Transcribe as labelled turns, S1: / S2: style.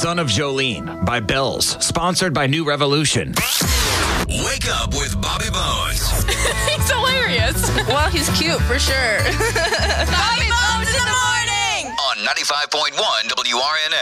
S1: Son of Jolene by Bells, sponsored by New Revolution.
S2: Wake up with Bobby Bones.
S3: He's hilarious.
S4: Well, he's cute for sure.
S3: Bobby Bones in the morning.
S2: On 95.1 WRNN.